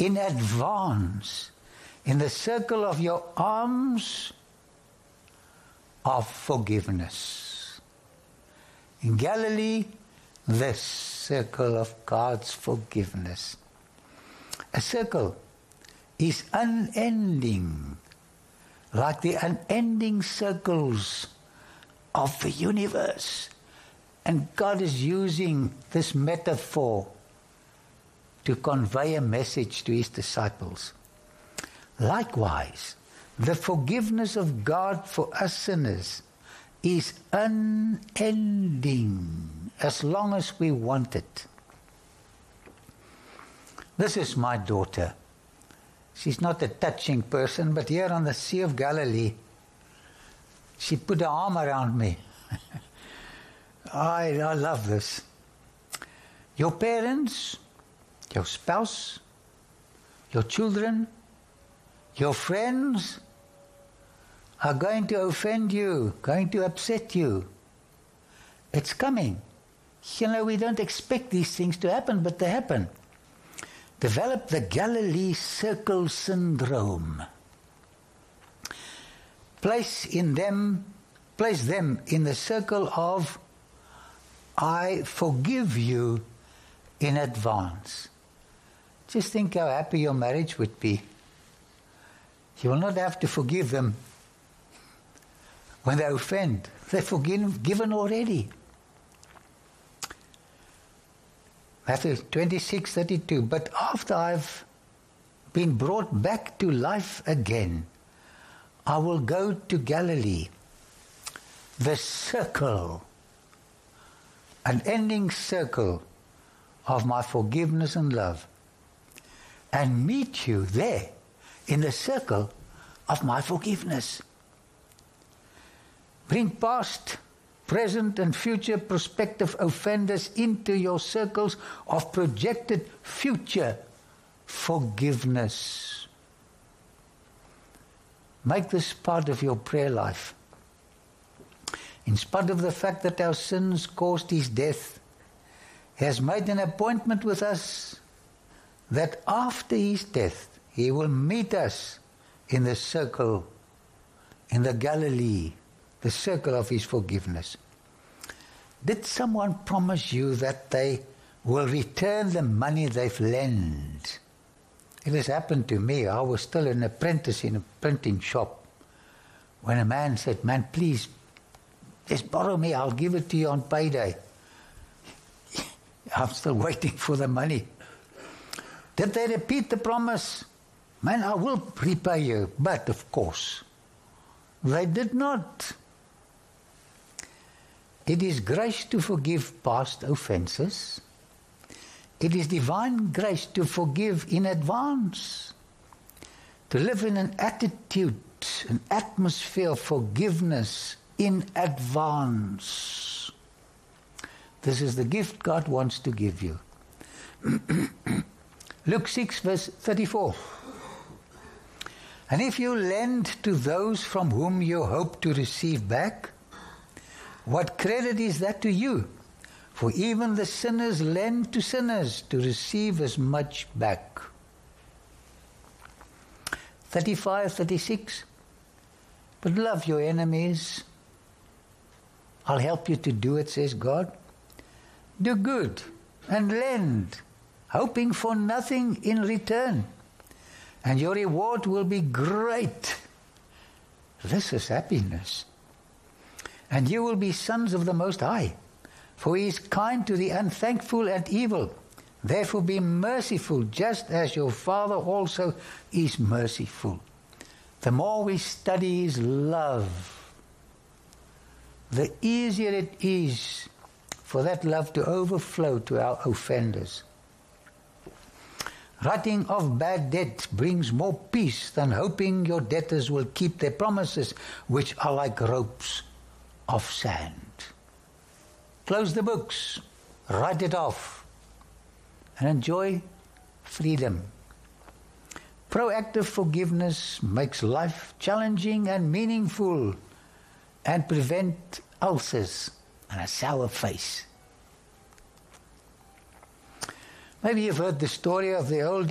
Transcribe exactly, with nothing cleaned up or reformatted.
in advance in the circle of your arms of forgiveness. In Galilee, this circle of God's forgiveness. A circle is unending, like the unending circles of the universe. And God is using this metaphor to convey a message to his disciples. Likewise, the forgiveness of God for us sinners is unending as long as we want it. This is my daughter. She's not a touching person, but here on the Sea of Galilee, she put her arm around me. I, I love this. Your parents, your spouse, your children, your friends are going to offend you, going to upset you. It's coming. You know, we don't expect these things to happen, but they happen. Develop the Galilee Circle Syndrome. Place in them, place them in the circle of, I forgive you in advance. Just think how happy your marriage would be. You will not have to forgive them when they offend. They're forgiven already. Matthew twenty-six thirty-two. But after I've been brought back to life again, I will go to Galilee, the circle, an ending circle of my forgiveness and love, and meet you there in the circle of my forgiveness. Bring past, present and future prospective offenders into your circles of projected future forgiveness. Make this part of your prayer life. In spite of the fact that our sins caused his death, he has made an appointment with us that after his death, he will meet us in the circle, in the Galilee, the circle of his forgiveness. Did someone promise you that they will return the money they've lent? It has happened to me. I was still an apprentice in a printing shop when a man said, man, please, just borrow me, I'll give it to you on payday. I'm still waiting for the money. Did they repeat the promise? Man, I will repay you. But of course, they did not. It is grace to forgive past offenses. It is divine grace to forgive in advance. To live in an attitude, an atmosphere of forgiveness in advance. This is the gift God wants to give you. Luke six verse thirty-four. And if you lend to those from whom you hope to receive back, what credit is that to you? For even the sinners lend to sinners to receive as much back. thirty-five, thirty-six. But love your enemies. I'll help you to do it, says God. Do good and lend, hoping for nothing in return. And your reward will be great. This is happiness. And you will be sons of the Most High. For he is kind to the unthankful and evil. Therefore be merciful, just as your Father also is merciful. The more we study his love, the easier it is for that love to overflow to our offenders. Writing off bad debt brings more peace than hoping your debtors will keep their promises, which are like ropes of sand. Close the books, write it off, and enjoy freedom. Proactive forgiveness makes life challenging and meaningful and prevent ulcers and a sour face. Maybe you've heard the story of the old